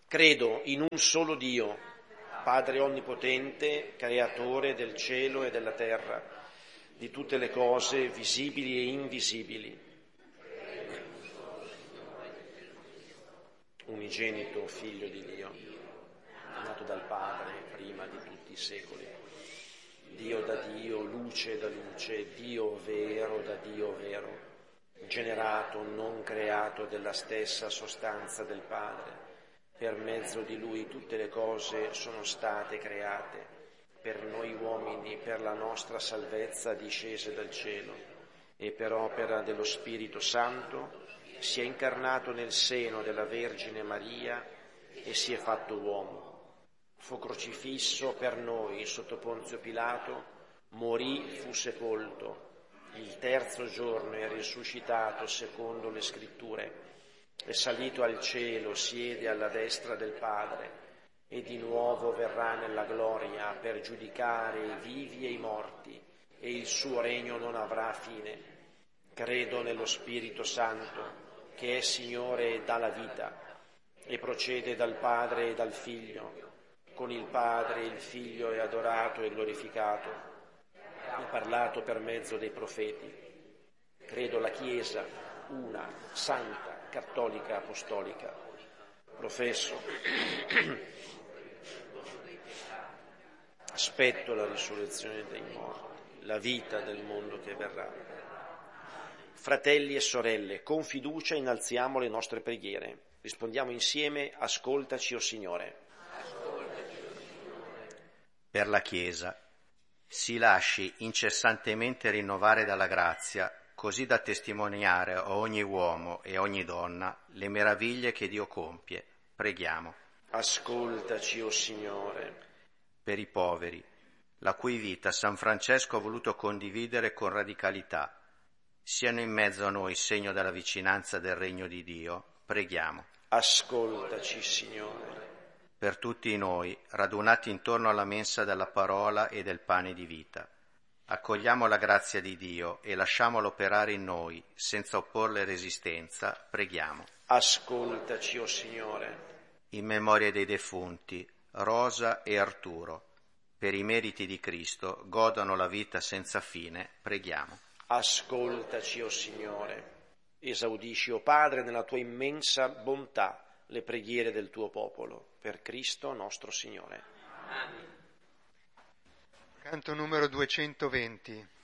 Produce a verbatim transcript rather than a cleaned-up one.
Credo in un solo Dio, Padre onnipotente, creatore del cielo e della terra, di tutte le cose visibili e invisibili, unigenito Figlio di Dio, nato dal Padre prima di tutti i secoli, Dio da Dio, luce da luce, Dio vero da Dio vero, generato, non creato della stessa sostanza del Padre. Per mezzo di Lui tutte le cose sono state create, per noi uomini, per la nostra salvezza discese dal cielo, e per opera dello Spirito Santo si è incarnato nel seno della Vergine Maria e si è fatto uomo. Fu crocifisso per noi sotto Ponzio Pilato, morì, fu sepolto, il terzo giorno è risuscitato secondo le Scritture, è salito al cielo, siede alla destra del Padre e di nuovo verrà nella gloria per giudicare i vivi e i morti, e il suo regno non avrà fine. Credo nello Spirito Santo, che è Signore e dà la vita, e procede dal Padre e dal Figlio. Con il Padre il Figlio è adorato e glorificato, ha parlato per mezzo dei profeti. Credo la Chiesa, una, santa, cattolica, apostolica. Professo, aspetto la risurrezione dei morti, la vita del mondo che verrà. Fratelli e sorelle, con fiducia innalziamo le nostre preghiere. Rispondiamo insieme: ascoltaci, o Signore. Per la Chiesa, si lasci incessantemente rinnovare dalla grazia, così da testimoniare a ogni uomo e a ogni donna le meraviglie che Dio compie. Preghiamo. Ascoltaci, o Signore. Per i poveri, la cui vita San Francesco ha voluto condividere con radicalità, siano in mezzo a noi segno della vicinanza del regno di Dio. Preghiamo. Ascoltaci, Signore. Per tutti noi, radunati intorno alla mensa della parola e del pane di vita, accogliamo la grazia di Dio e lasciamolo operare in noi, senza opporle resistenza. Preghiamo. Ascoltaci, o Signore. In memoria dei defunti, Rosa e Arturo, per i meriti di Cristo, godano la vita senza fine. Preghiamo. Ascoltaci, o Signore. Esaudisci, o Padre, nella tua immensa bontà le preghiere del tuo popolo, per Cristo nostro Signore. Canto numero duecentoventi.